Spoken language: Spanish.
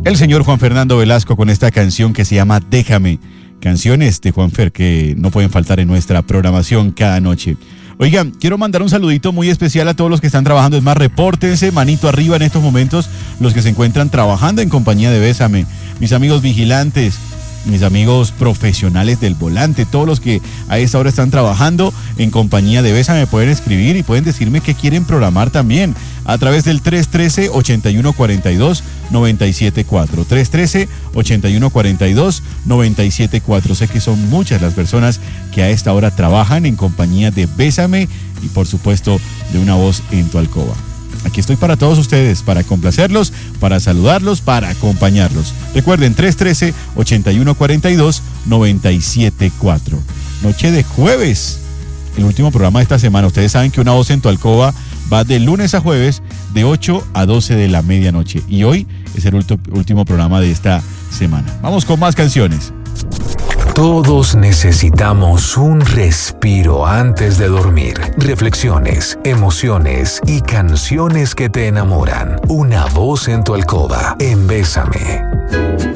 el señor Juan Fernando Velasco con esta canción que se llama Déjame. Canciones de Juanfer que no pueden faltar en nuestra programación cada noche. Oigan, quiero mandar un saludito muy especial a todos los que están trabajando. Es más, repórtense, manito arriba en estos momentos, los que se encuentran trabajando en compañía de Bésame. Mis amigos vigilantes, mis amigos profesionales del volante, todos los que a esta hora están trabajando en compañía de Bésame, pueden escribir y pueden decirme qué quieren programar también a través del 313-8142-974. 313-8142-974. Sé que son muchas las personas que a esta hora trabajan en compañía de Bésame y por supuesto de Una Voz en tu Alcoba. Aquí estoy para todos ustedes, para complacerlos, para saludarlos, para acompañarlos. Recuerden, 313-8142-974. Noche de jueves, el último programa de esta semana. Ustedes saben que Una Voz en tu Alcoba va de lunes a jueves, de 8 a 12 de la medianoche. Y hoy es el último programa de esta semana. Vamos con más canciones. Todos necesitamos un respiro antes de dormir. Reflexiones, emociones y canciones que te enamoran. Una Voz en tu Alcoba, en Bésame.